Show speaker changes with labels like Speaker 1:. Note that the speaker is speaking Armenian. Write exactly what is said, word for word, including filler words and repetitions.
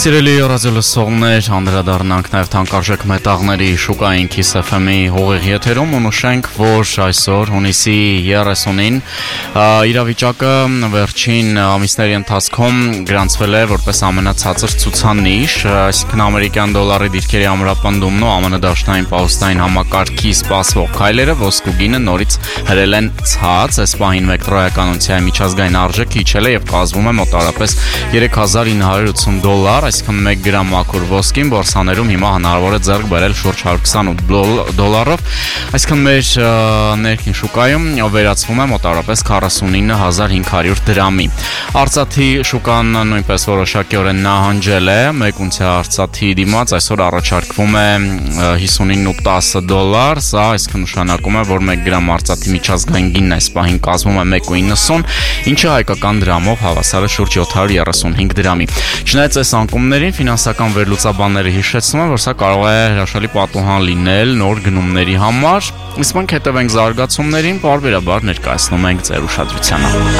Speaker 1: Սիրելի ռադիոլսողներ, անդրադառնանք նաև թանկարժեք մետաղների շուկային Kiss F M-ի հողեղ եթերում ու նշենք, որ այսօր հունիսի երեսունին իրավիճակը վերջին ամիսների ընթացքում գրանցվել է որպես ամենացածր ցուցանիշ, այսինքն ամերիկյան դոլարի դիրքերի ամրապնդումն ու ԱՄՆ դաշնային պահուստային համակարգի սպասվող քայլերը ոսկու գինը նորից հրել են ցած, այս պահին մեկ տռոյական ունցիայի միջազգային արժեքը իջել է եւ կազմում է մոտավորապես երեք հազար ինը հարյուր ութսուն դոլար, այսինքն մեկ գրամ մաքուր ոսկին բորսաներում հիմա հնարավոր է ձեռք բերել շուրջ հարյուր քսանութ դոլարով, այսինքն մեր ներքին շուկայում վերացվում է մոտավորապես քառասունինը հազար հինգ հարյուր դրամի։ Արծաթի շուկան նույնպես որոշակիորեն նահանջել է, մեկ ունցիա արծաթի դիմաց այսօր առաջարկվում է հիսունինը ու տասը դոլար, սա այսինքն նշանակում է, որ մեկ գրամ արծաթի միջազգային գինն այս պահին կազմում է մեկ ու իննսուն, ինչը հայկական դրամով հավասար է շուրջ յոթ հարյուր երեսունհինգ դրամի։ Չնայած այս անկումներին ֆինանսական վերլուծաբանները հիշեցնում են, որ սա կարող է հրաշալի պատուհան լինել նոր գնումների համար, իսկ մենք հետևենք զարգացումներին, պարբերաբար ներկայացնում ենք ձեր ուշադրությանը։